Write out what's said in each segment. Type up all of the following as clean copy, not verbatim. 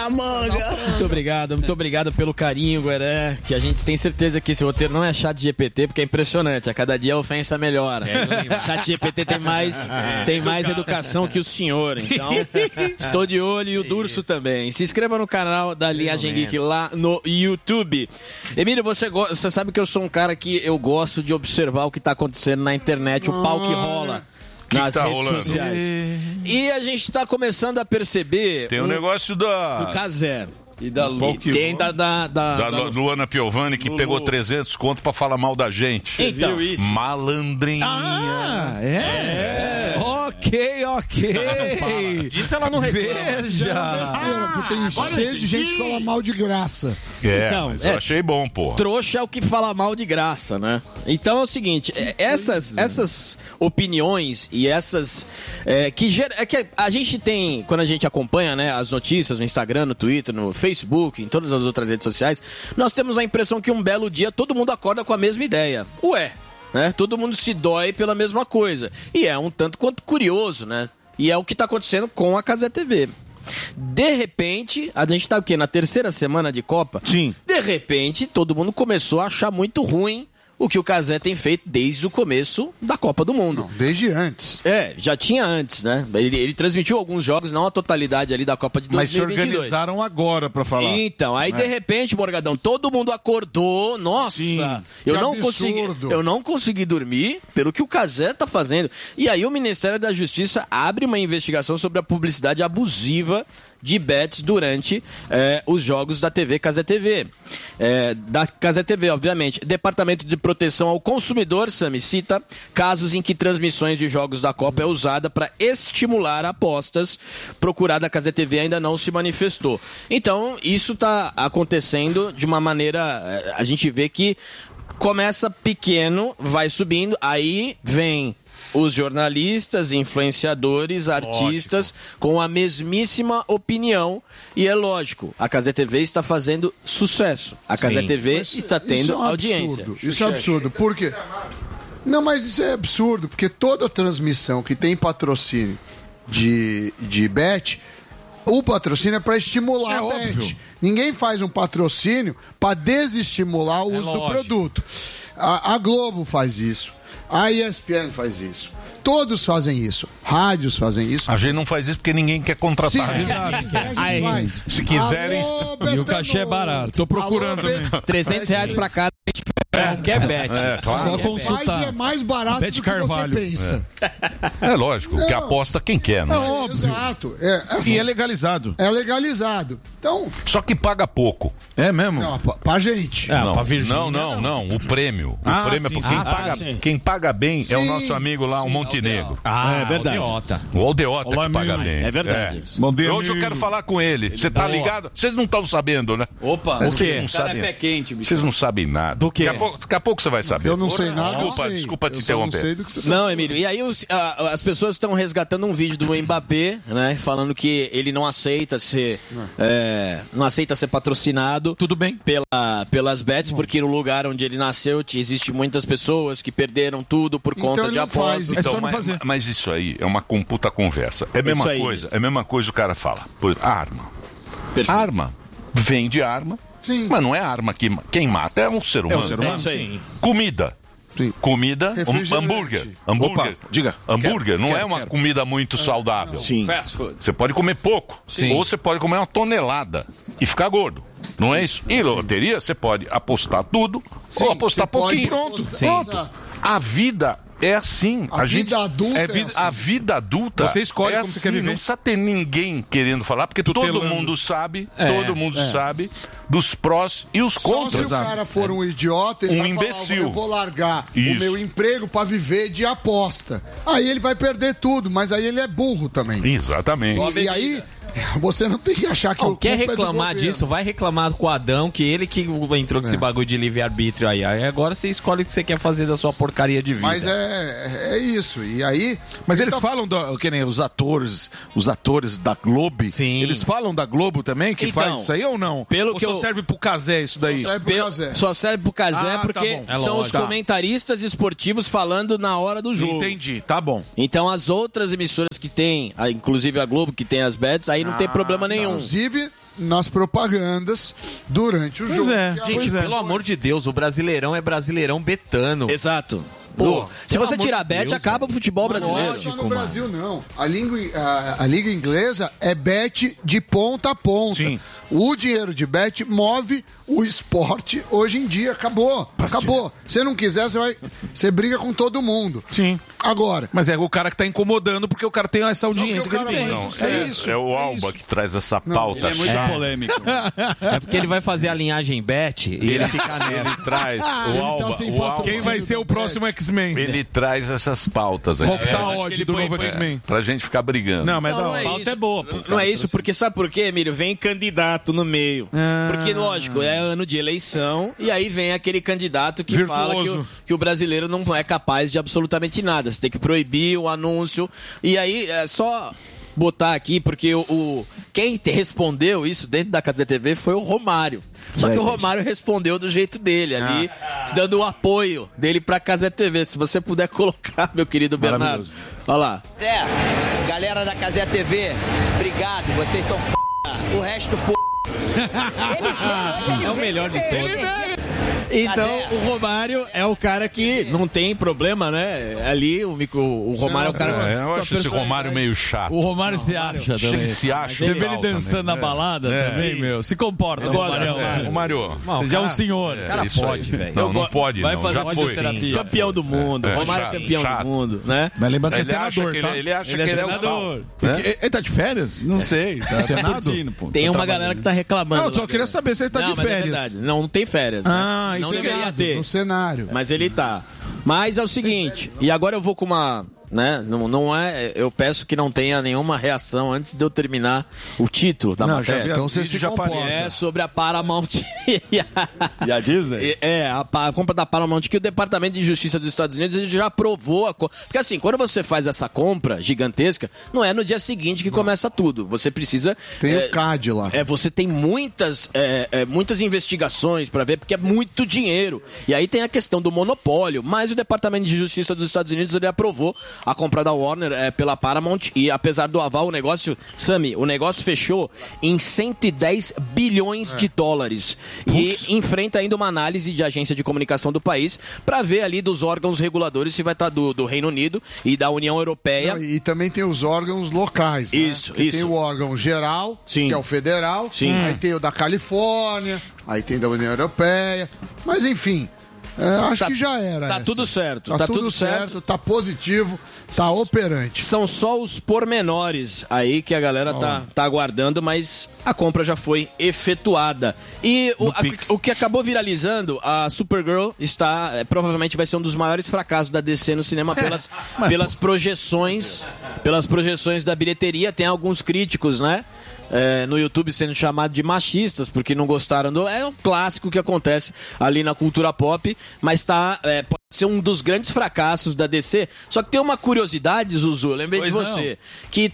na manga. Muito obrigado pelo carinho, Gueré. Que a gente tem certeza que esse roteiro não é chat GPT, porque é impressionante. A cada dia a ofensa melhora. Chat GPT tem mais educação que o senhor. Então, estou de olho e o Durso também. Se inscreva no canal da Linhagem Geek lá no YouTube. Emílio, você sabe que eu sou um cara que eu gosto de observar o que está acontecendo na internet, o pau que rola. Nas redes sociais. E a gente está começando a perceber... Tem um negócio do K0. E da Lu. Tem da Luana Piovani, que pegou 300 conto pra falar mal da gente. Então, viu isso? Malandrinha. Ok. Disso ela não reclama. Veja. Tem cheio de gente que fala mal de graça. Então, mas eu achei bom, pô. Trouxa é o que fala mal de graça, né? Então é o seguinte, essas opiniões e essas... que a gente tem, quando a gente acompanha, né, as notícias no Instagram, no Twitter, no Facebook, em todas as outras redes sociais, nós temos a impressão que um belo dia todo mundo acorda com a mesma ideia. Né? Todo mundo se dói pela mesma coisa. E é um tanto quanto curioso, né? E é o que está acontecendo com a Cazé TV. De repente, a gente tá o quê? Na terceira semana de Copa? Sim. De repente, todo mundo começou a achar muito ruim o que o Cazé tem feito desde o começo da Copa do Mundo. Não, desde antes. Já tinha antes, né? Ele transmitiu alguns jogos, não a totalidade ali da Copa de 2022. Mas se organizaram agora pra falar. Então, aí de repente, Morgadão, todo mundo acordou. Nossa, eu não consegui dormir pelo que o Cazé tá fazendo. E aí o Ministério da Justiça abre uma investigação sobre a publicidade abusiva de bets durante os jogos da TV Cazé TV. Da Cazé TV, obviamente. Departamento de Proteção ao Consumidor, Sami, cita casos em que transmissões de jogos da Copa é usada para estimular apostas. Procurada, a Cazé TV ainda não se manifestou. Então, isso está acontecendo de uma maneira... A gente vê que começa pequeno, vai subindo, aí vem... os jornalistas, influenciadores, artistas com a mesmíssima opinião. E é lógico, a Cazé TV está fazendo sucesso. A Cazé TV está tendo audiência. Isso é absurdo. Por quê? Não, mas isso é absurdo, porque toda transmissão que tem patrocínio de bet, o patrocínio é para estimular a bet. Ninguém faz um patrocínio para desestimular o uso do produto. A Globo faz isso. A ESPN faz isso. Todos fazem isso. Rádios fazem isso. A gente não faz isso porque ninguém quer contratar. Sim, se quiserem... E o cachê é barato. Tô procurando também. R$300 pra cada. Qualquer bet. Só consultar. Mas é mais barato Bet do que Carvalho. você pensa. É lógico, que aposta quem quer, né? Exato. E é legalizado. É legalizado. Então... Só que paga pouco. É mesmo? Não, pra gente. Pra Virgínia. Não. O prêmio. O prêmio é quem paga bem é o nosso amigo lá, o Montenegro. É verdade. O Aldeota que paga bem. É verdade. Hoje eu quero falar com ele. Você tá ligado? Vocês não estão sabendo, né? Opa, o quê? O cara é pé quente, bicho. Vocês não sabem nada. Do quê? Daqui a pouco você vai saber. Eu não sei nada. Desculpa te interromper. Não sei do que você tá Não, Emílio, e aí as pessoas estão resgatando um vídeo do Mbappé, né? Falando que ele não aceita ser patrocinado. Tudo bem. Pelas bets, porque no lugar onde ele nasceu existe muitas pessoas que perderam tudo por conta de apostas. É só não fazer. Mas isso aí é uma puta conversa. É a mesma coisa o cara fala. Arma. Perfeito. Arma. Vende arma. Sim. Mas não é arma que quem mata é um ser humano. É isso aí. Comida. Sim. Comida, hambúrguer. Opa, diga. Hambúrguer não é uma comida muito saudável. Sim. Fast food. Você pode comer pouco. Ou você pode comer uma tonelada e ficar gordo. Não é isso? E loteria, você pode apostar tudo ou apostar pouquinho. Pronto. A vida é assim. A vida adulta é assim. A vida adulta você escolhe como você quer viver. Não precisa ter ninguém querendo falar, porque todo mundo sabe dos prós e os contras. Só se o cara for um idiota, ele vai imbecil. falar, eu vou largar o meu emprego pra viver de aposta. Aí ele vai perder tudo, mas aí ele é burro também. Exatamente. E aí... Você não tem que achar que quer reclamar disso, vai reclamar com o Adão, que ele que entrou com esse bagulho de livre-arbítrio aí. Aí agora você escolhe o que você quer fazer da sua porcaria de vida. Mas é isso. E aí... Mas eles falam, que nem os atores da Globo. Sim. Eles falam da Globo também, que faz isso aí ou não? Ou só serve pro Cazé isso daí? Só serve pro Cazé porque são os comentaristas esportivos falando na hora do jogo. Entendi, tá bom. Então as outras emissoras que tem, inclusive a Globo, que tem as bets, aí não tem problema nenhum. Inclusive, nas propagandas durante o jogo. Gente, pelo amor de Deus, o Brasileirão é Brasileirão betano. Exato. Pô, se você tirar a bet, acaba o futebol brasileiro. Não é só no Brasil, não. A Liga Inglesa é bet de ponta a ponta. Sim. O dinheiro de bet move o esporte hoje em dia. Acabou. Se não quiser, você briga com todo mundo. Sim. Agora. Mas é o cara que tá incomodando porque o cara tem essa audiência que ele tem. É o Alba que traz essa pauta. É muito polêmico. É porque ele vai fazer a linhagem bet e ele fica nessa. Ele traz o Alba. Quem vai ser o próximo X-Men? Ele traz essas pautas aí. Qual que tá a odd do novo X-Men? Pra gente ficar brigando. Não, mas não a pauta é boa, pô. Não é isso, porque sabe por quê, Emílio? Vem candidato no meio. Porque, lógico, é ano de eleição e aí vem aquele candidato que fala que o brasileiro não é capaz de absolutamente nada. Você tem que proibir o anúncio. E aí, é só botar aqui, porque quem respondeu isso dentro da Casa TV foi o Romário. Só que o Romário respondeu do jeito dele ali, dando o apoio dele pra Casa TV. Se você puder colocar, meu querido Bernardo. Olha lá. Galera da Casa TV, obrigado, vocês são o resto é o melhor de todos. Então, o Romário é o cara que não tem problema, né? Ali, o Romário é o cara... eu acho esse Romário meio chato. O Romário se acha também. Ele se acha. Você vê ele dançando na balada também, meu. Se comporta, Romário. Você já é um senhor. O cara pode, velho. Não pode, vai não. fazer Já foi. terapia. Campeão do mundo. Romário é campeão do mundo, né? Mas lembrando que é senador, tá? Ele acha que ele é senador. Ele tá de férias? Não sei. Tá Senado? Tem uma galera que tá reclamando. Não, eu só queria saber se ele tá de férias. É verdade. Não tem férias. Ah, não deveria ter. No cenário. Mas ele tá. Mas é o seguinte, e agora eu vou com uma... Né? Não é, eu peço que não tenha nenhuma reação antes de eu terminar o título da matéria. Então você já é sobre a Paramount e a Disney? A compra da Paramount, que o Departamento de Justiça dos Estados Unidos já aprovou a compra. Porque assim, quando você faz essa compra gigantesca, não é no dia seguinte que começa tudo. Você precisa... Tem o CAD lá. Você tem muitas investigações para ver, porque é muito dinheiro. E aí tem a questão do monopólio, mas o Departamento de Justiça dos Estados Unidos ele aprovou a compra da Warner pela Paramount, e apesar do aval, o negócio fechou em 110 bilhões de dólares. Putz. E enfrenta ainda uma análise de agência de comunicação do país para ver ali dos órgãos reguladores se vai estar do Reino Unido e da União Europeia. E também tem os órgãos locais, né? Isso. Tem o órgão geral, que é o federal, aí tem o da Califórnia, aí tem da União Europeia, mas enfim... acho que já era. Tá tudo certo. Tá tudo certo, tá positivo, tá operante. São só os pormenores aí que a galera tá aguardando, mas a compra já foi efetuada. E o que acabou viralizando, a Supergirl provavelmente vai ser um dos maiores fracassos da DC no cinema pelas projeções da bilheteria. Tem alguns críticos, né? No YouTube sendo chamado de machistas porque não gostaram é um clássico que acontece ali na cultura pop, mas pode ser um dos grandes fracassos da DC. Só que tem uma curiosidade, Zuzu, eu lembrei de você, que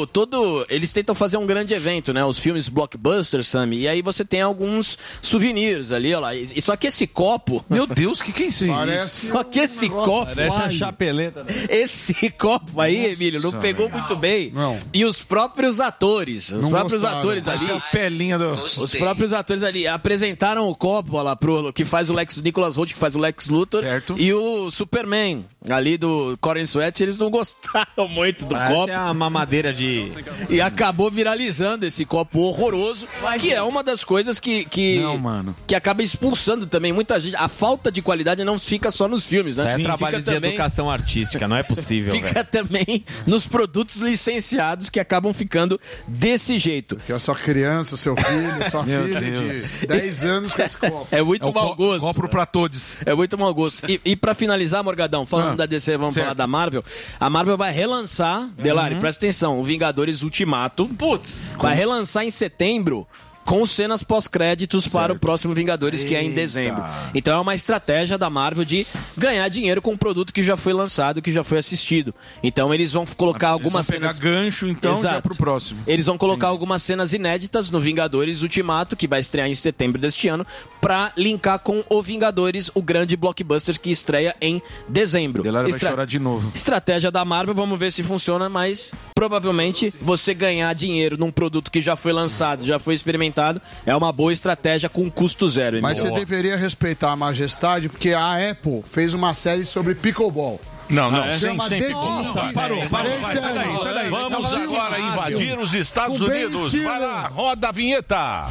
eles tentam fazer um grande evento, né? Os filmes blockbusters, Sammy, e aí você tem alguns souvenirs ali, ó lá. E só que esse copo... Meu Deus, que é isso aí? Só que esse copo... Parece a chapeleta. Né? Esse copo aí, Emílio, não pegou muito bem. Não. E os próprios atores... Os próprios atores ali... A pelinha do... Os próprios atores ali apresentaram o copo lá que faz o Nicolas Hoult, que faz o Lex Luthor. Certo. E o Superman, ali do Corey Sweat, eles não gostaram muito do Parece copo. É uma mamadeira de... E acabou viralizando esse copo horroroso, que é uma das coisas que acaba expulsando também muita gente. A falta de qualidade não fica só nos filmes, né? Isso é trabalho de educação artística, não é possível. Fica também nos produtos licenciados que acabam ficando desse jeito. Que a sua criança, o seu filho, sua filha de 10 anos com esse copo. É muito mau gosto. Copo pra todos. É muito mau gosto. E pra finalizar, Morgadão, falando da DC, vamos falar da Marvel. A Marvel vai relançar, Delari, presta atenção, o Vingadores Ultimato. Vai relançar em setembro com cenas pós-créditos para o próximo Vingadores, que é em dezembro. Então é uma estratégia da Marvel de ganhar dinheiro com um produto que já foi lançado, que já foi assistido. Então eles vão colocar algumas cenas... pegar gancho, então, já pro próximo. Eles vão colocar algumas cenas inéditas no Vingadores Ultimato, que vai estrear em setembro deste ano, pra linkar com o Vingadores, o grande blockbuster que estreia em dezembro. Vai chorar de novo. Estratégia da Marvel, vamos ver se funciona, mas provavelmente você ganhar dinheiro num produto que já foi lançado, já foi experimentado, é uma boa estratégia com custo zero. Mas você deveria respeitar a majestade, porque a Apple fez uma série sobre pickleball. Não, sem Parou. Sai daí. Vamos agora invadir os Estados Unidos. Vai lá, roda a vinheta.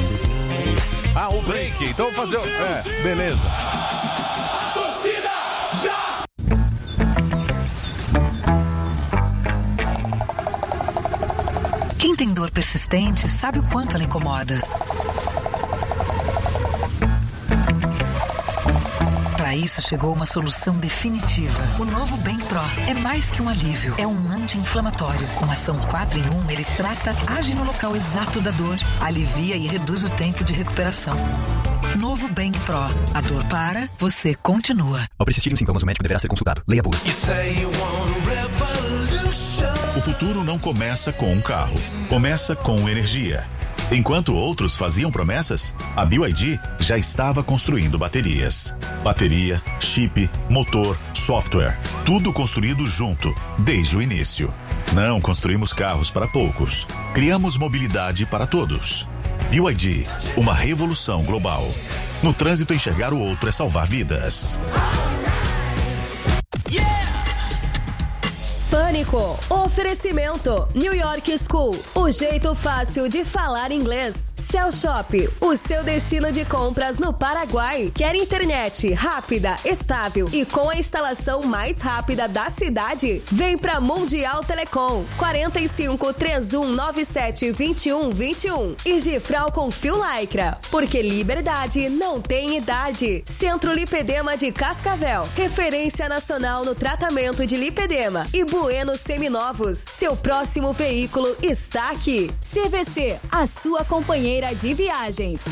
O break. Então vamos fazer... beleza. Quem tem dor persistente sabe o quanto ela incomoda. Para isso chegou uma solução definitiva. O novo Bem Pro é mais que um alívio. É um anti-inflamatório. Com ação 4 em 1, ele trata, age no local exato da dor, alivia e reduz o tempo de recuperação. Novo Bem Pro. A dor para, você continua. Ao persistirem os sintomas, o médico deverá ser consultado. Leia a bula. O futuro não começa com um carro. Começa com energia. Enquanto outros faziam promessas, a BYD já estava construindo baterias. Bateria, chip, motor, software, tudo construído junto, desde o início. Não construímos carros para poucos, criamos mobilidade para todos. BYD, uma revolução global. No trânsito, enxergar o outro é salvar vidas. Pânico, oferecimento, New York School, o jeito fácil de falar inglês. Cell Shop, o seu destino de compras no Paraguai. Quer internet rápida, estável e com a instalação mais rápida da cidade? Vem pra Mundial Telecom, 45 3197 2121 e Gifral com fio Lycra, porque liberdade não tem idade. Centro Lipedema de Cascavel, referência nacional no tratamento de lipedema. E Bueno Seminovos, seu próximo veículo está aqui. CVC, a sua companheira de viagens.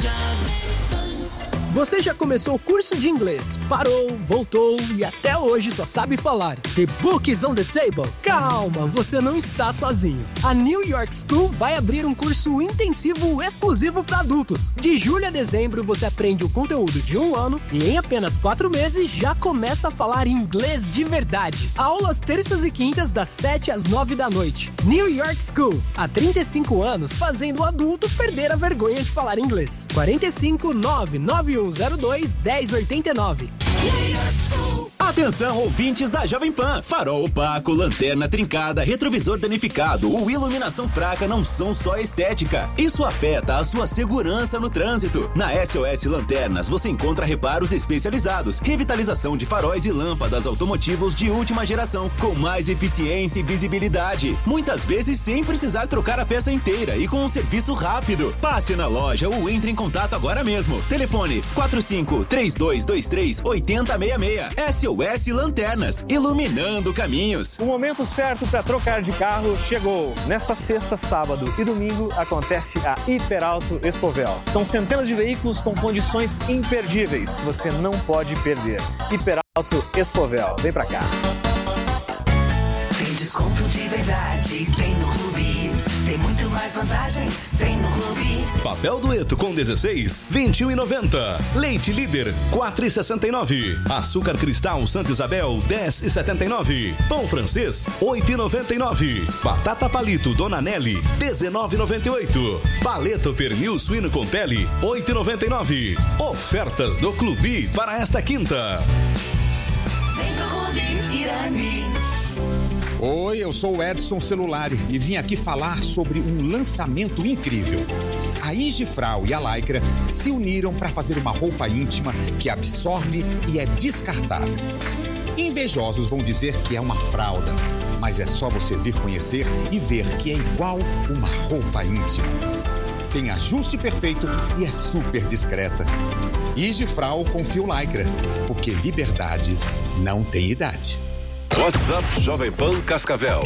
Você já começou o curso de inglês, parou, voltou e até hoje só sabe falar The Book is on the Table? Calma, você não está sozinho. A New York School vai abrir um curso intensivo exclusivo para adultos. De julho a dezembro você aprende o conteúdo de 1 ano e em apenas 4 meses já começa a falar inglês de verdade. Aulas terças e quintas das 7 às 9 da noite. New York School, há 35 anos fazendo o adulto perder a vergonha de falar inglês. 45 99102 1089. Atenção, ouvintes da Jovem Pan. Farol opaco, lanterna trincada, retrovisor danificado ou iluminação fraca não são só estética. Isso afeta a sua segurança no trânsito. Na SOS Lanternas você encontra reparos especializados, revitalização de faróis e lâmpadas automotivos de última geração, com mais eficiência e visibilidade. Muitas vezes sem precisar trocar a peça inteira e com um serviço rápido. Passe na loja ou entre em contato agora mesmo. Telefone 45-3223-8066. SOS Lanternas, iluminando caminhos. O momento certo para trocar de carro chegou. Nesta sexta, sábado e domingo acontece a Hiperauto Expovel. São centenas de veículos com condições imperdíveis. Você não pode perder. Hiperauto Expovel. Vem pra cá. Tem desconto de verdade, tem no Clube. Tem muito mais vantagens, tem no Clube. Papel dueto com 16, R$21,90. Leite Líder, R$4,69. Açúcar Cristal Santa Isabel, R$10,79. Pão francês, R$8,99. Batata palito Dona Nelly, R$19,98. Paleto pernil suíno com pele, R$8,99. Ofertas do Clube para esta quinta. Vem pro Clube Irani. Oi, eu sou o Edson Celulari e vim aqui falar sobre um lançamento incrível. A Igifral e a Lycra se uniram para fazer uma roupa íntima que absorve e é descartável. Invejosos vão dizer que é uma fralda, mas é só você vir conhecer e ver que é igual uma roupa íntima. Tem ajuste perfeito e é super discreta. Igifral com fio Lycra, porque liberdade não tem idade. WhatsApp Jovem Pan Cascavel.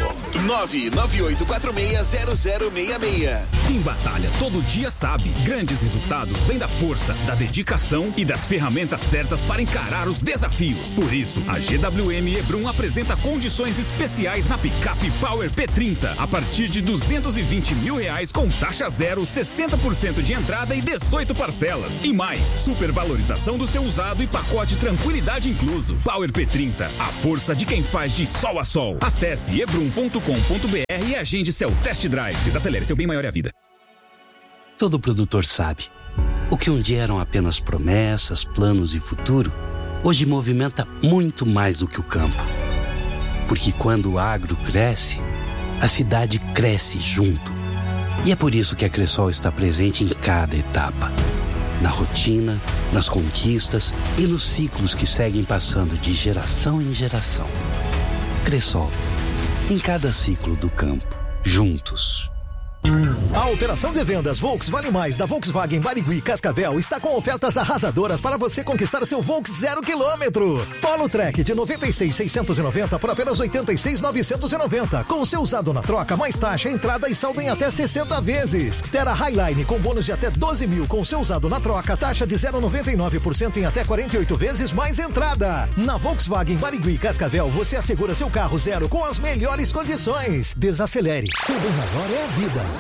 998460066. Quem batalha todo dia sabe. Grandes resultados vêm da força, da dedicação e das ferramentas certas para encarar os desafios. Por isso, a GWM Hebrum apresenta condições especiais na picape Power P30 a partir de R$220 mil com taxa zero, 60% de entrada e 18 parcelas. E mais, supervalorização do seu usado e pacote tranquilidade incluso. Power P30, a força de quem faz de sol a sol. Acesse hebrum.com.br e agende seu test drive. Desacelere, seu bem maior é a vida. Todo produtor sabe. O que um dia eram apenas promessas, planos e futuro, hoje movimenta muito mais do que o campo. Porque quando o agro cresce, a cidade cresce junto. E é por isso que a Cressol está presente em cada etapa. Na rotina, nas conquistas e nos ciclos que seguem passando de geração em geração. Cressol, em cada ciclo do campo, juntos. A operação de vendas Volks Vale Mais da Volkswagen Barigui Cascavel está com ofertas arrasadoras para você conquistar seu Volks 0 km. Polo Trek de 96.690 por apenas 86.990. Com seu usado na troca, mais taxa, entrada e saldo em até 60 vezes. Terra Highline com bônus de até 12 mil com seu usado na troca, taxa de 0,99% em até 48 vezes mais entrada. Na Volkswagen Barigui Cascavel, você assegura seu carro zero com as melhores condições. Desacelere. Seu bem maior é a vida.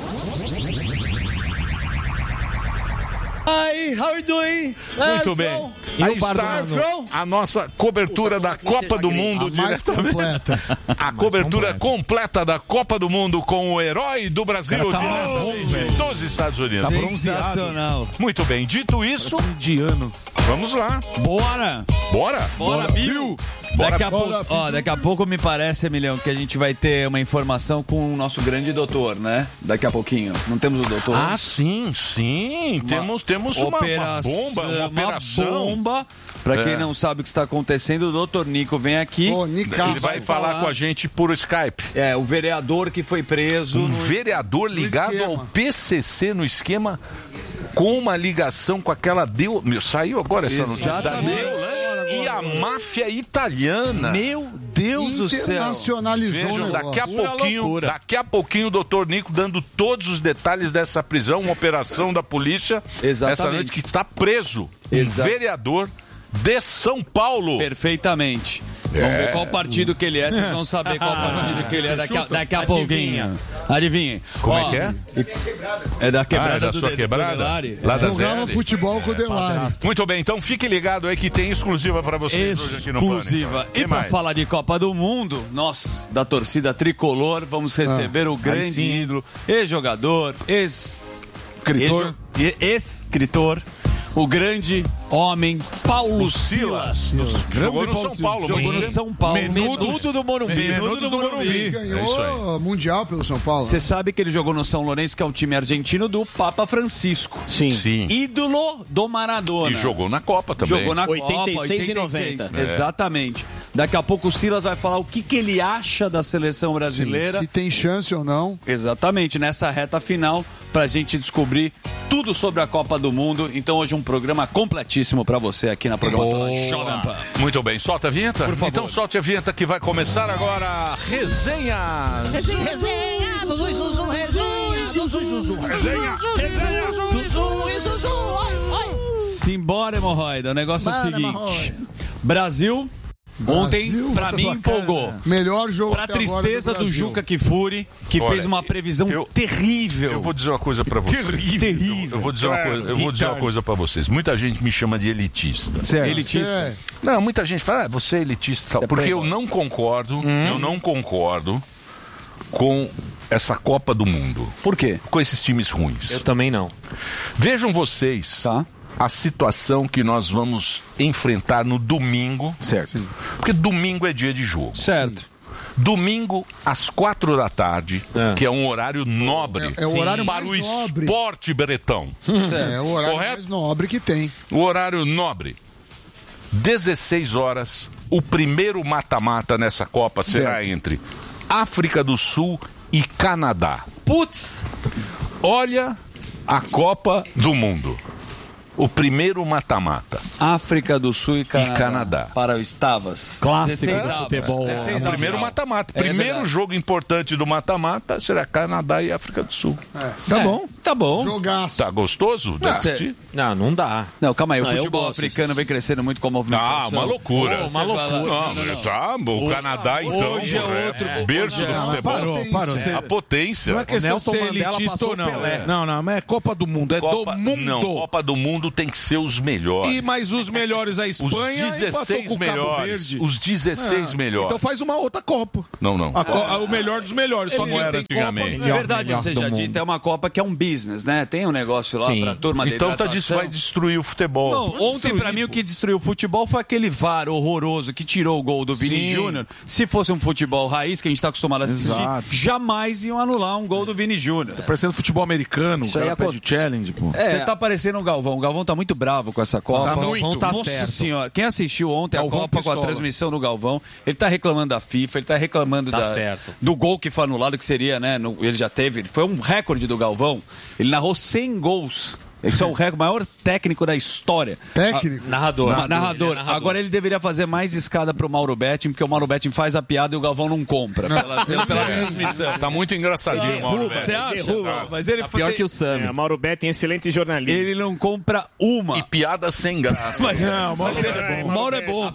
Hi, how are you doing? Muito bem. Aí está a nossa cobertura da Copa do Mundo. Mais completa. A cobertura completa da Copa do Mundo com o herói do Brasil diretamente dos Estados Unidos. Tá sensacional. Muito bem. Dito isso, vamos lá. Bora, Bill. Daqui a pouco me parece, Emilhão, que a gente vai ter uma informação com o nosso grande doutor, né? Daqui a pouquinho. Não temos o doutor? Ah, sim. Temos uma bomba. Pra quem não sabe o que está acontecendo, o doutor Nico vem aqui. Ele vai falar com a gente por Skype. É, o vereador que foi preso. Vereador ligado ao PCC no esquema, com uma ligação com aquela... Saiu agora essa notícia. E a máfia italiana. Meu Deus do céu. Internacionalizou. Vejam, daqui a pouquinho o doutor Nico dando todos os detalhes dessa prisão, uma operação da polícia. Exatamente. Essa noite que está preso um vereador de São Paulo. Perfeitamente. Vamos ver qual partido que ele é, vocês vão saber qual partido que ele é daqui a pouquinho. Adivinhem. Como é que é? É da quebrada da sua quebrada? Lá da Jogava futebol com o Delari. Muito bem, então fique ligado aí que tem exclusiva pra vocês hoje aqui no Pânico. Exclusiva. E pra falar de Copa do Mundo, nós, da torcida tricolor, vamos receber o grande ídolo, ex-jogador, ex-escritor, o grande homem Paulo Silas. Jogou no São Paulo. Jogou no São Paulo. Menudo do Morumbi. Ganhou Mundial pelo São Paulo. Você sabe que ele jogou no São Lourenço, que é um time argentino do Papa Francisco. Sim. Ídolo do Maradona. E jogou na Copa também. Jogou na 86 Copa, e 90. Exatamente. Daqui a pouco o Silas vai falar o que ele acha da seleção brasileira. Se tem chance ou não. Exatamente, nessa reta final, pra gente descobrir tudo sobre a Copa do Mundo. Então hoje um programa completíssimo pra você aqui na programação da Jovem Pan. Muito bem, solta a vinheta? Por favor. Então solte a vinheta que vai começar agora a resenha. Resenha do Zuzu, resenha do Zuzu. Resenha. Simbora, hemorroida. O negócio é o seguinte. Brasil... Ontem, pra mim, empolgou. Melhor jogo pra tristeza do Juca Kfouri, que fez uma previsão terrível. Eu vou dizer uma coisa pra vocês. Terrível. Eu vou dizer uma coisa pra vocês. Muita gente me chama de elitista. Certo. Elitista? Não, muita gente fala, você é elitista. Porque eu não concordo, com essa Copa do Mundo. Por quê? Com esses times ruins. Eu também não. Vejam vocês... a situação que nós vamos enfrentar no domingo. Certo. Porque domingo é dia de jogo. Certo. Domingo, às 4 da tarde, que é um horário nobre o horário para mais o nobre. esporte bretão. É o horário mais nobre que tem. O horário nobre. 16 horas, o primeiro mata-mata nessa Copa será entre África do Sul e Canadá. Putz! Olha a Copa do Mundo. O primeiro mata-mata. África do Sul e Canadá. Para os Tavas. Clássico do futebol. Primeiro mata-mata. Primeiro jogo importante do mata-mata será Canadá e África do Sul. Tá bom. Tá bom. Jogaço. Tá gostoso de assistir? Não dá. Não, calma aí. O futebol africano vem crescendo muito com a movimentação. Uma loucura. Uma loucura. Tá, o Canadá, então. Hoje é outro. Berço do futebol. Parou. A potência. Não é questão de ser elitista ou não. Não, mas é Copa do Mundo. É do mundo. Não, Copa do Mundo tem que ser os melhores. Mas os melhores a Espanha. Os 16 melhores. Os 16 melhores. Então faz uma outra Copa. Não. O melhor dos melhores. Só que era antigamente. É verdade, seja dito, é uma Copa que é um business, né? Tem um negócio lá pra turma da então hidratação. vai destruir o futebol. Não, ontem pra mim o que destruiu o futebol foi aquele VAR horroroso que tirou o gol do Vini Júnior. Se fosse um futebol raiz que a gente tá acostumado a assistir, jamais iam anular um gol do Vini Júnior. Tá parecendo futebol americano, o cara pede challenge, pô. Você tá parecendo o Galvão. O Galvão tá muito bravo com essa Copa. Tá muito. Nossa senhora. Quem assistiu ontem a Copa com a transmissão do Galvão, ele tá reclamando da FIFA, ele tá reclamando do gol que foi anulado, que seria, né? Ele já teve. Foi um recorde do Galvão. Ele narrou 100 gols. Esse é o maior técnico da história. Técnico? Narrador. Agora ele deveria fazer mais escada pro Mauro Betting, porque o Mauro Betting faz a piada e o Galvão não compra pela transmissão. Tá muito engraçadinho o Mauro Betting. Você acha? Mas ele pior que o Sam. Mauro Betting, excelente jornalista. Ele não compra uma. E piada sem graça. O Mauro é bom.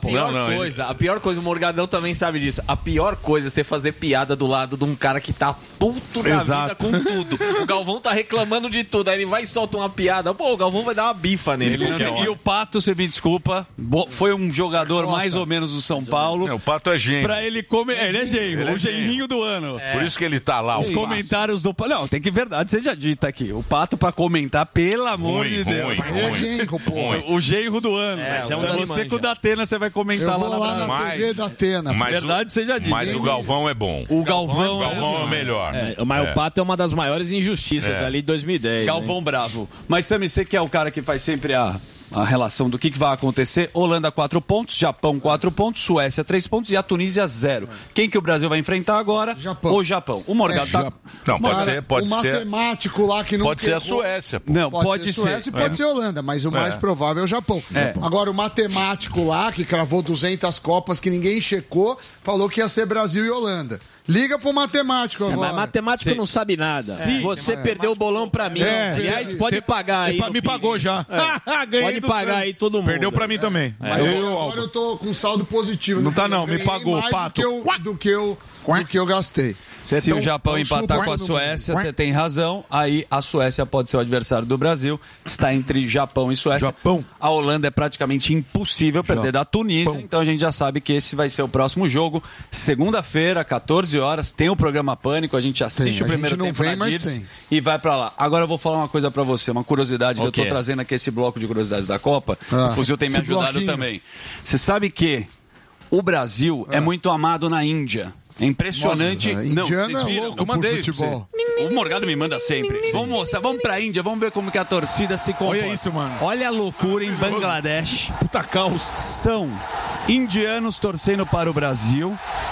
A pior coisa, o Morgadão também sabe disso. A pior coisa é você fazer piada do lado de um cara que tá puto na vida com tudo. O Galvão tá reclamando de tudo. Aí ele vai e solta uma piada. Pô, o Galvão vai dar uma bifa nele. E o Pato, você me desculpa, foi um jogador mais ou menos do São Paulo. O Pato é gênio. Pra ele comer. Ele é gênio. O genrinho do ano. Por isso que ele tá lá. Os comentários do. Não, tem que verdade seja dita aqui. O Pato pra comentar, pelo amor de Deus. É genro, pô. O genro do ano. Você com o Datena, você vai comentar lá na TV da Atena. Verdade seja dita. Mas o Galvão é bom. O Galvão é o melhor. Mas o Pato é uma das maiores injustiças ali de 2010. Galvão bravo. Mas Sami, você que é o cara que faz sempre a relação do que vai acontecer. Holanda 4 pontos, Japão 4 pontos, Suécia 3 pontos e a Tunísia 0. Quem que o Brasil vai enfrentar agora? O Japão. O Morgado tá... Não, pode ser. O matemático lá que não pode ser a Suécia. Pô. Não, pode ser Suécia e pode ser Holanda, mas o mais provável é o Japão. Agora, o matemático lá, que cravou 200 Copas que ninguém checou, falou que ia ser Brasil e Holanda. Liga pro matemático agora. Mas matemático não sabe nada. Você perdeu o bolão pra mim. Aliás, pode pagar aí. Me pagou já. Pode pagar aí todo mundo. Perdeu pra mim também. Mas agora eu tô com saldo positivo. Não tá não, me pagou, Pato. Do que eu gastei. Se o Japão empatar com a Suécia, você tem razão. Aí a Suécia pode ser o adversário do Brasil. Está entre Japão e Suécia. A Holanda é praticamente impossível perder da Tunísia. Então a gente já sabe que esse vai ser o próximo jogo. Segunda-feira, 14 horas, tem o programa Pânico. A gente assiste o primeiro tempo na Dirce e vai pra lá. Agora eu vou falar uma coisa pra você, uma curiosidade que eu tô trazendo aqui, esse bloco de curiosidades da Copa. O Fuzil tem me ajudado também. Você sabe que o Brasil é muito amado na Índia. É impressionante. Nossa, não, vocês viram? Eu mandei futebol. O Morgado me manda sempre. Vamos mostrar, vamos pra Índia, vamos ver como que a torcida se comporta. Olha isso, mano. Olha a loucura em Bangladesh. Puta caos. São indianos torcendo para o Brasil.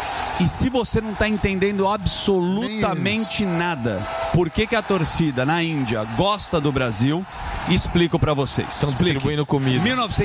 E se você não está entendendo absolutamente nada, por que a torcida na Índia gosta do Brasil, explico para vocês. Estão distribuindo comida. Em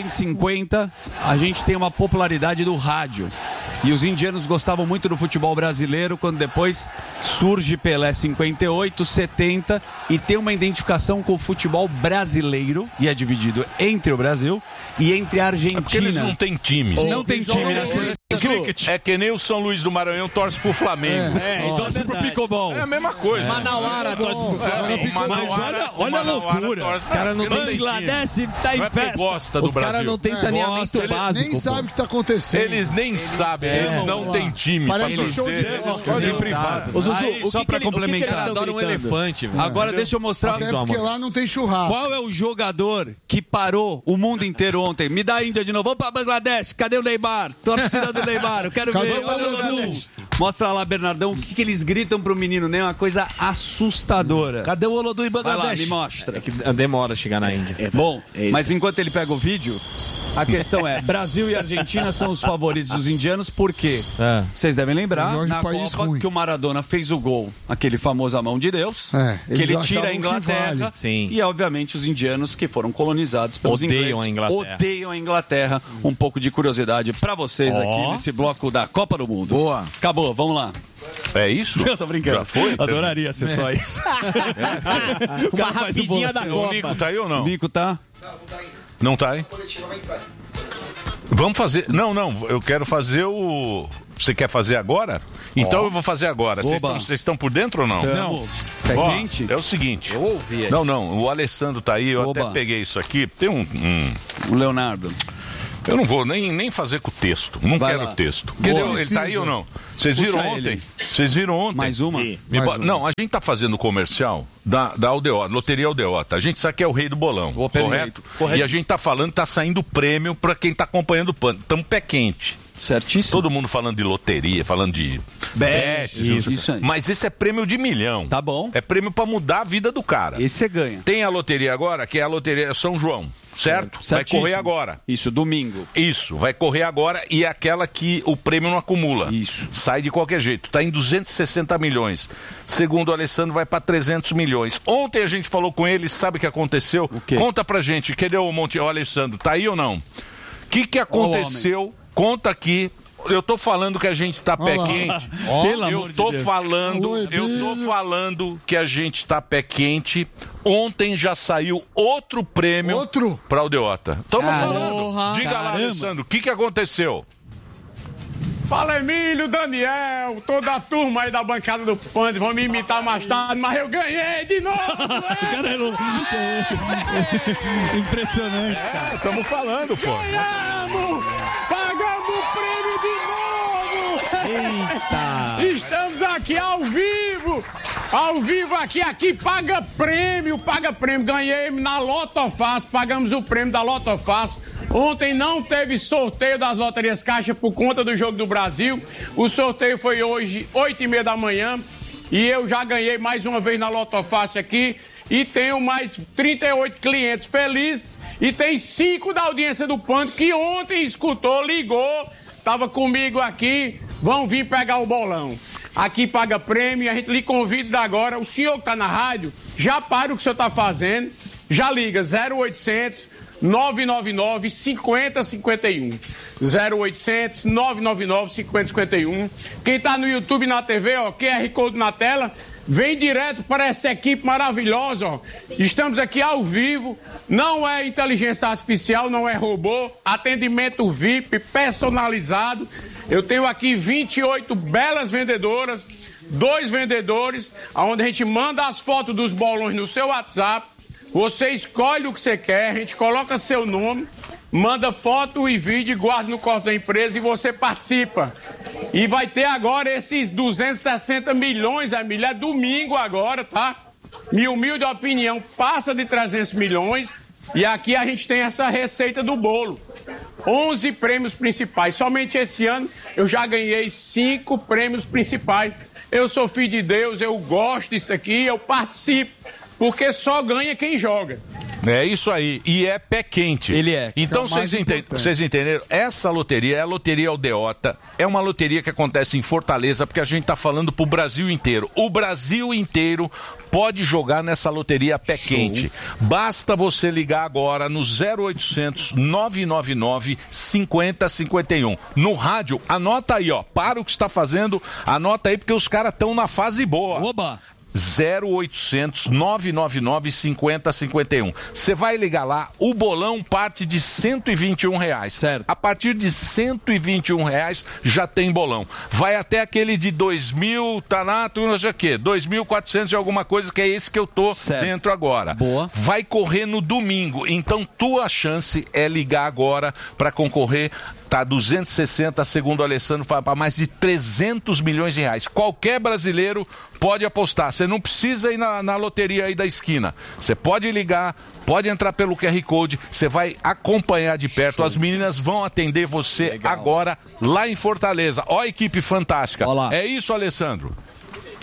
1950, a gente tem uma popularidade do rádio. E os indianos gostavam muito do futebol brasileiro, quando depois surge Pelé 58, 70, e tem uma identificação com o futebol brasileiro, e é dividido entre o Brasil e entre a Argentina. É porque eles não têm time. Não tem time, né? É que nem o São Luís do Maranhão torce pro Flamengo. Torce pro pickleball. É a mesma coisa. Manauara torce pro Flamengo. Mas olha a loucura. Os caras não têm Bangladesh tá em festa. Gosta do Os caras não têm saneamento básico. Nem sabem o que tá acontecendo. Eles nem sabem. Eles não têm time pra torcer. Olha, privado. Só pra complementar. Adoram um elefante, velho. Agora deixa eu mostrar. Até porque lá não tem churrasco. Qual é o jogador que parou o mundo inteiro ontem? Me dá a Índia de novo. Vamos pra Bangladesh. Cadê o Neymar? Torcida do Neymar. Eu quero ver. Olha o Olodum. Mostra lá, Bernardão, o que eles gritam pro menino, né? Uma coisa assustadora. Cadê o Olodum em Bangladesh? Vai lá, me mostra. É que demora a chegar na Índia. Bom, mas enquanto ele pega o vídeo, A questão é, Brasil e Argentina são os favoritos dos indianos, por quê? Vocês devem lembrar, na Copa, que o Maradona fez o gol, aquele famoso A Mão de Deus, que ele tira a Inglaterra, e obviamente os indianos que foram colonizados pelos ingleses odeiam a Inglaterra. Um pouco de curiosidade pra vocês aqui nesse bloco da Copa do Mundo. Boa. Acabou, vamos lá. É isso? Eu tô brincando. Já foi? Adoraria ser só isso. Uma rapidinha da Copa. O Nico tá aí ou não? O Nico tá? Não tá aí? Vamos fazer... Não, eu quero fazer o... Você quer fazer agora? Então eu vou fazer agora. Vocês estão por dentro ou não? Não. Ó, quente? é o seguinte. Eu ouvi aí. Não, o Alessandro tá aí, eu até peguei isso aqui. Tem O Leonardo. Eu não vou nem fazer com o texto. Não quero o texto. Ele tá aí ou não? Vocês viram ontem? Vocês viram ontem? Mais uma? Não, a gente tá fazendo comercial da Aldeota, Loteria Aldeota. A gente sabe que é o rei do bolão, correto? E a gente tá falando, tá saindo prêmio pra quem tá acompanhando o pano. Tamo pé quente. Certíssimo. Todo mundo falando de loteria, falando de bets. Isso aí. Mas esse é prêmio de $1 milhão. Tá bom. É prêmio pra mudar a vida do cara. Esse você ganha. Tem a loteria agora, que é a loteria São João, certo? Vai correr agora. Isso, domingo. Isso, vai correr agora e é aquela que o prêmio não acumula. Isso. Sai de qualquer jeito. Tá em 260 milhões. Segundo o Alessandro, vai pra 300 milhões. Ontem a gente falou com ele, sabe o que aconteceu? O quê? Conta pra gente, cadê o Alessandro? Tá aí ou não? O que aconteceu? Conta aqui. Eu tô falando que a gente tá pé quente. Eu tô falando que a gente tá pé quente. Ontem já saiu outro prêmio pra Aldeota. Tamo falando. Diga lá, Alessandro, o que aconteceu? Fala, Emílio, Daniel, toda a turma aí da bancada do Pande, vão me imitar mais tarde, mas eu ganhei de novo! Impressionante, cara. Estamos falando, pô. Ganhamos! Pagamos o prêmio de novo! Eita! Estamos aqui ao vivo! Ao vivo aqui paga prêmio. Ganhei na Loto Fácil, pagamos o prêmio da Loto Fácil. Ontem não teve sorteio das loterias Caixa por conta do Jogo do Brasil. O sorteio foi hoje, 8h30 da manhã. E eu já ganhei mais uma vez na Loto Fácil aqui. E tenho mais 38 clientes felizes. E tem 5 da audiência do Pânico que ontem escutou, ligou, tava comigo aqui. Vão vir pegar o bolão. Aqui paga prêmio, a gente lhe convida agora. O senhor que tá na rádio, já para o que o senhor tá fazendo. Já liga 0800 999 5051. 0800 999 5051. Quem tá no YouTube e na TV, ó, QR Code na tela, vem direto para essa equipe maravilhosa, ó. Estamos aqui ao vivo, não é inteligência artificial, não é robô, atendimento VIP personalizado. Eu tenho aqui 28 belas vendedoras, 2 vendedores, onde a gente manda as fotos dos bolões no seu WhatsApp. Você escolhe o que você quer, a gente coloca seu nome, manda foto e vídeo, guarda no corpo da empresa e você participa. E vai ter agora esses 260 milhões, Emílio, é domingo agora, tá? Minha humilde opinião, passa de 300 milhões e aqui a gente tem essa receita do bolo. 11 prêmios principais. Somente esse ano eu já ganhei 5 prêmios principais. Eu sou filho de Deus, eu gosto disso aqui, eu participo. Porque só ganha quem joga. É isso aí. E é pé quente. Ele é. Então vocês entenderam? Essa loteria é a Loteria Aldeota. É uma loteria que acontece em Fortaleza, porque a gente tá falando pro Brasil inteiro. O Brasil inteiro pode jogar nessa loteria pé quente. Basta você ligar agora no 0800 999 5051. No rádio, anota aí, ó. Para o que está fazendo, anota aí, porque os caras estão na fase boa. Oba! 0800 999 5051. Você vai ligar lá, o bolão parte de R$121. Certo. A partir de R$121 já tem bolão. Vai até aquele de 2.000, tá lá, não sei o quê, 2.400 e alguma coisa, que é esse que eu tô dentro agora. Boa. Vai correr no domingo. Então tua chance é ligar agora para concorrer. Tá 260, segundo o Alessandro, para mais de 300 milhões de reais. Qualquer brasileiro pode apostar. Você não precisa ir na loteria aí da esquina. Você pode ligar, pode entrar pelo QR Code, você vai acompanhar de perto. As meninas vão atender você agora lá em Fortaleza. Ó a equipe fantástica. Olá. É isso, Alessandro?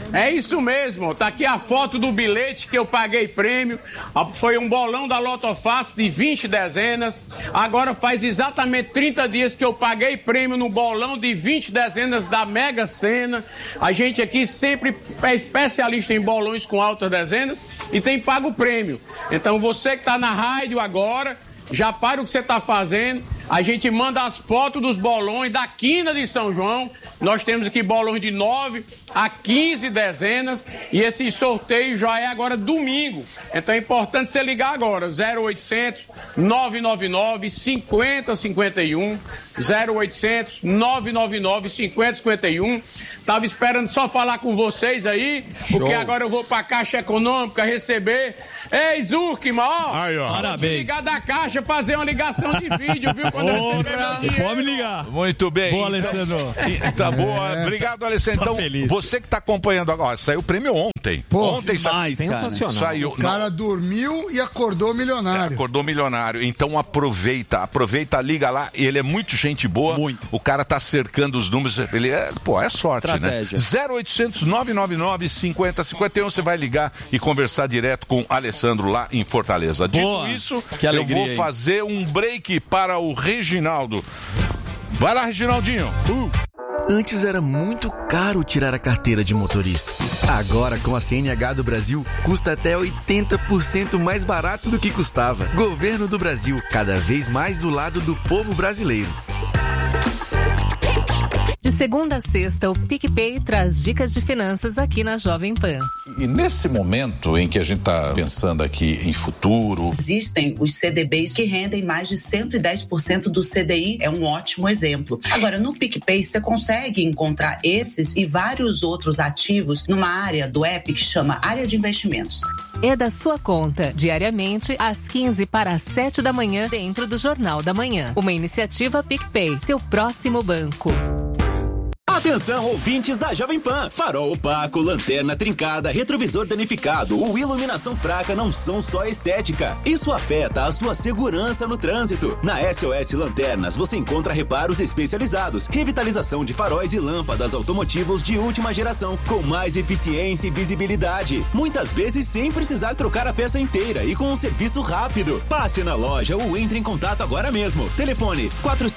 É isso mesmo, tá aqui a foto do bilhete que eu paguei prêmio. Foi um bolão da Loto Fácil de 20 dezenas. Agora faz exatamente 30 dias que eu paguei prêmio no bolão de 20 dezenas da Mega Sena. A gente aqui sempre é especialista em bolões com altas dezenas e tem pago prêmio. Então você que tá na rádio agora, já para o que você tá fazendo. A gente manda as fotos dos bolões da quina de São João. Nós temos aqui bolões de 9 a 15 dezenas. E esse sorteio já é agora domingo. Então é importante você ligar agora. 0800 999 5051. 0800 999 5051. Tava esperando só falar com vocês aí. Show. Porque agora eu vou pra Caixa Econômica receber. Ei, Zurkman, ó. Aí, ó. Parabéns. Ligar da Caixa, fazer uma ligação de vídeo, viu? Quando eu receber meu dinheiro. Pode me ligar. Muito bem. Boa, Alessandro. Tá boa. Obrigado, Alessandro. Então, você que tá acompanhando agora, saiu o prêmio ontem. Ontem saiu. Sensacional. Saiu. O cara dormiu e acordou milionário. Acordou milionário. Então aproveita, aproveita, liga lá. Ele é muito gente boa. Muito. O cara tá cercando os números. Ele é, é sorte, estratégia, né? 0800 999 5051. Você vai ligar e conversar direto com Alessandro lá em Fortaleza. Boa. Dito isso, que alegria, eu vou fazer um break para o Reginaldo. Vai lá, Reginaldinho. Antes era muito caro tirar a carteira de motorista. Agora, com a CNH do Brasil, custa até 80% mais barato do que custava. Governo do Brasil, cada vez mais do lado do povo brasileiro. De segunda a sexta, o PicPay traz dicas de finanças aqui na Jovem Pan. E nesse momento em que a gente está pensando aqui em futuro... Existem os CDBs que rendem mais de 110% do CDI, é um ótimo exemplo. Agora, no PicPay, você consegue encontrar esses e vários outros ativos numa área do app que chama Área de Investimentos. É da sua conta, diariamente, às 15 para as 7 da manhã, dentro do Jornal da Manhã. Uma iniciativa PicPay, seu próximo banco. Atenção, ouvintes da Jovem Pan. Farol opaco, lanterna trincada, retrovisor danificado ou iluminação fraca não são só estética. Isso afeta a sua segurança no trânsito. Na SOS Lanternas você encontra reparos especializados, revitalização de faróis e lâmpadas automotivos de última geração, com mais eficiência e visibilidade. Muitas vezes sem precisar trocar a peça inteira e com um serviço rápido. Passe na loja ou entre em contato agora mesmo. Telefone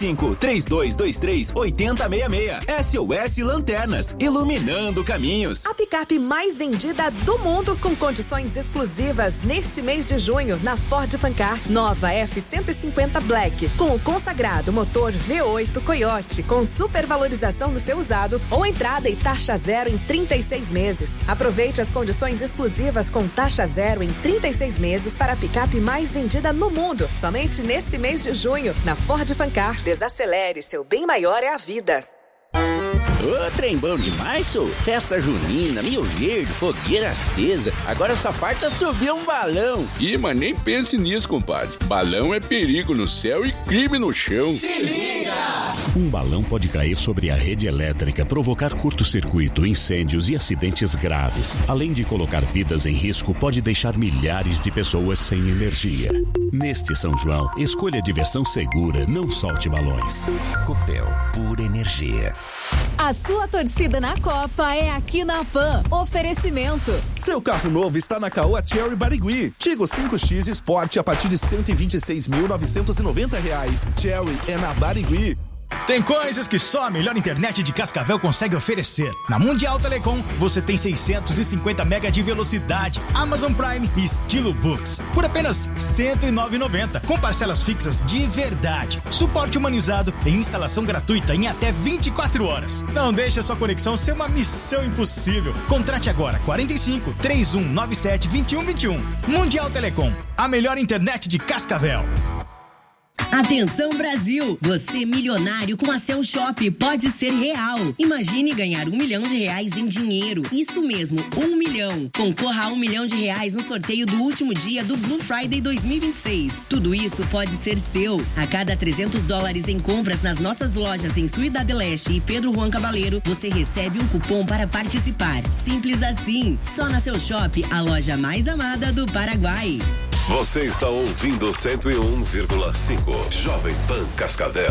45-3223-8066. SOS Lanternas, iluminando caminhos. A picape mais vendida do mundo com condições exclusivas neste mês de junho na Ford Fancar. Nova F-150 Black, com o consagrado motor V8 Coyote, com supervalorização no seu usado ou entrada e taxa zero em 36 meses. Aproveite as condições exclusivas com taxa zero em 36 meses para a picape mais vendida no mundo. Somente nesse mês de junho na Ford Fancar. Desacelere, seu bem maior é a vida. Ô, trem bom demais, sou. Festa junina, Mil Verde, fogueira acesa. Agora só falta subir um balão. Ih, mas nem pense nisso, compadre. Balão é perigo no céu e crime no chão. Se liga! Um balão pode cair sobre a rede elétrica, provocar curto-circuito, incêndios e acidentes graves. Além de colocar vidas em risco, pode deixar milhares de pessoas sem energia. Neste São João, escolha diversão segura, não solte balões. Copel, pura energia. A sua torcida na Copa é aqui na Pan. Oferecimento. Seu carro novo está na Caoa Chery Barigui. Tigo 5X Sport a partir de R$ 126.990. Chery é na Barigui. Tem coisas que só a melhor internet de Cascavel consegue oferecer. Na Mundial Telecom, você tem 650 mega de velocidade, Amazon Prime e Estilo Books. Por apenas R$ 109,90, com parcelas fixas de verdade. Suporte humanizado e instalação gratuita em até 24 horas. Não deixe a sua conexão ser uma missão impossível. Contrate agora 45 3197 2121. Mundial Telecom, a melhor internet de Cascavel. Atenção Brasil, você milionário com a Cell Shop pode ser real. Imagine ganhar R$1 milhão em dinheiro. Isso mesmo, 1 milhão. Concorra a R$1 milhão no sorteio do último dia do Blue Friday 2026. Tudo isso pode ser seu. A cada $300 em compras nas nossas lojas em Cidade Leste e Pedro Juan Cabaleiro, você recebe um cupom para participar. Simples assim. Só na Cell Shop, a loja mais amada do Paraguai. Você está ouvindo 101,5 Jovem Pan Cascavel.